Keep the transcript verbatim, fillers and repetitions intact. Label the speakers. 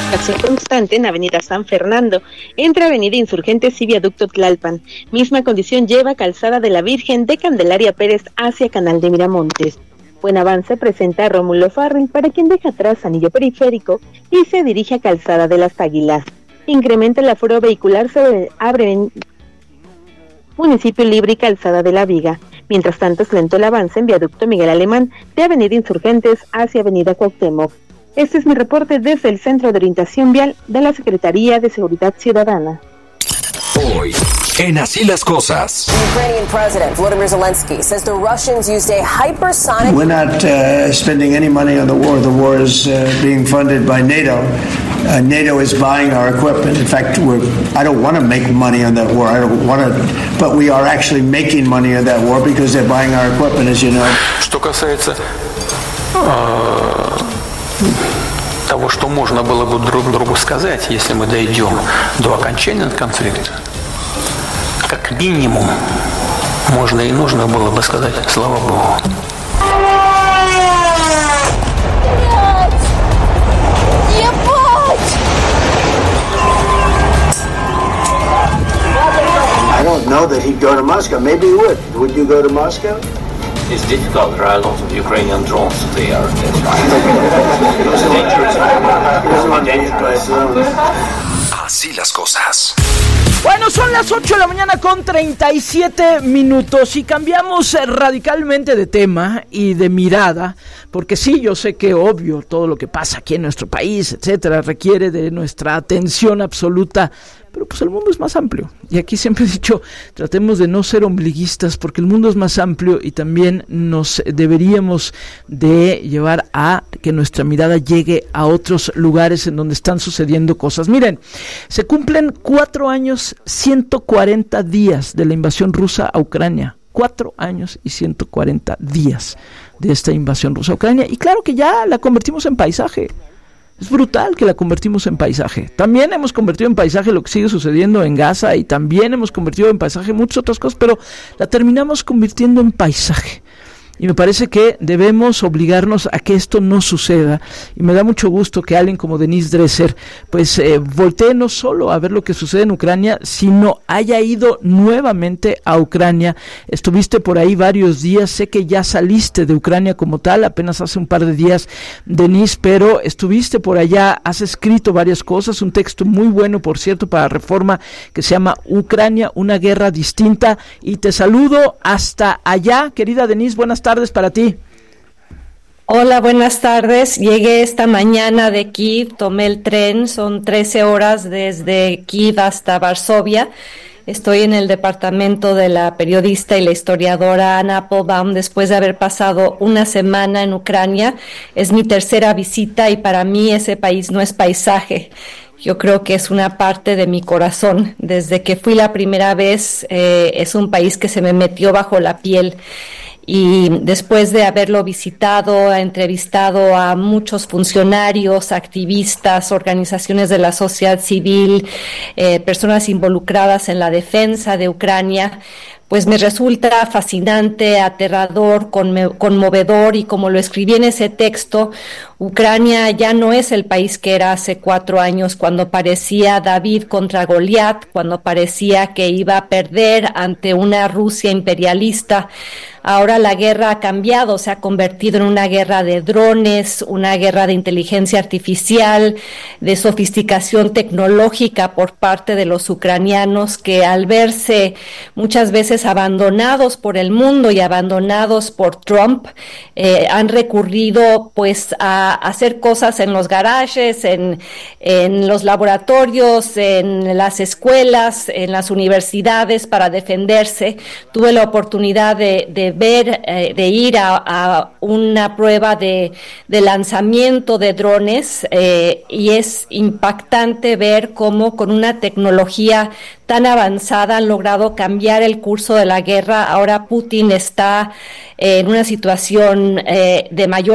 Speaker 1: Acción constante en Avenida San Fernando, entre Avenida Insurgentes y Viaducto Tlalpan. Misma condición lleva Calzada de la Virgen de Candelaria Pérez hacia Canal de Miramontes. Buen avance presenta Rómulo Farril para quien deja atrás Anillo Periférico y se dirige a Calzada de las Águilas. Incrementa el aforo vehicular sobre Abre Municipio Libre y Calzada de la Viga. Mientras tanto, es lento el avance en Viaducto Miguel Alemán de Avenida Insurgentes hacia Avenida Cuauhtémoc. Este es mi reporte desde el Centro de Orientación Vial de la Secretaría de Seguridad Ciudadana.
Speaker 2: Hoy, en Así las Cosas.
Speaker 3: Ukrainian President Volodymyr Zelensky says the Russians used a hypersonic...
Speaker 4: We're not uh, spending any money on the war. The war is uh, being funded by NATO. Uh, NATO is buying our equipment. In fact, we're, I don't want to make money on that war. I don't want to, but we are actually making money on that war because they're buying our equipment, as you know.
Speaker 5: Что касается того, что можно было бы друг другу сказать, если мы дойдем до окончания конфликта, как минимум можно и нужно было бы сказать «Слава Богу».
Speaker 4: I don't know that he'd go to Moscow. Maybe he would. Would you go to Moscow?
Speaker 6: It's difficult. There are a lot of Ukrainian drones there.
Speaker 2: Así las cosas.
Speaker 7: Bueno, son las ocho de la mañana con treinta y siete minutos y cambiamos radicalmente de tema y de mirada, porque sí, yo sé que obvio todo lo que pasa aquí en nuestro país, etcétera, requiere de nuestra atención absoluta, pero pues el mundo es más amplio y aquí siempre he dicho, tratemos de no ser ombliguistas porque el mundo es más amplio y también nos deberíamos de llevar a que nuestra mirada llegue a otros lugares en donde están sucediendo cosas. Miren, se cumplen cuatro años, ciento cuarenta días de la invasión rusa a Ucrania. Cuatro años y ciento cuarenta días de esta invasión rusa a Ucrania y claro que ya la convertimos en paisaje. Es brutal que la convertimos en paisaje. También hemos convertido en paisaje lo que sigue sucediendo en Gaza y también hemos convertido en paisaje muchas otras cosas, pero la terminamos convirtiendo en paisaje. Y me parece que debemos obligarnos a que esto no suceda. Y me da mucho gusto que alguien como Denise Dresser pues eh, voltee no solo a ver lo que sucede en Ucrania, sino haya ido nuevamente a Ucrania. Estuviste por ahí varios días, sé que ya saliste de Ucrania como tal, apenas hace un par de días, Denise, pero estuviste por allá, has escrito varias cosas, un texto muy bueno, por cierto, para Reforma, que se llama Ucrania, una guerra distinta. Y te saludo hasta allá, querida Denise, buenas tardes. tardes para ti.
Speaker 8: Hola, buenas tardes. Llegué esta mañana de Kiev, tomé el tren, son trece horas desde Kiev hasta Varsovia. Estoy en el departamento de la periodista y la historiadora Anna Applebaum después de haber pasado una semana en Ucrania. Es mi tercera visita y para mí ese país no es paisaje. Yo creo que es una parte de mi corazón. Desde que fui la primera vez, eh, es un país que se me metió bajo la piel. Y después de haberlo visitado, he entrevistado a muchos funcionarios, activistas, organizaciones de la sociedad civil, eh, personas involucradas en la defensa de Ucrania, pues me resulta fascinante, aterrador, conme- conmovedor y como lo escribí en ese texto, Ucrania ya no es el país que era hace cuatro años cuando parecía David contra Goliat, cuando parecía que iba a perder ante una Rusia imperialista. Ahora la guerra ha cambiado, se ha convertido en una guerra de drones, una guerra de inteligencia artificial, de sofisticación tecnológica por parte de los ucranianos que al verse muchas veces abandonados por el mundo y abandonados por Trump, eh, han recurrido pues a hacer cosas en los garajes, en, en los laboratorios, en las escuelas, en las universidades para defenderse. Tuve la oportunidad de, de ver, eh, de ir a, a una prueba de, de lanzamiento de drones eh, y es impactante ver cómo con una tecnología tan avanzada han logrado cambiar el curso de la guerra. Ahora Putin está eh, en una situación eh, de mayor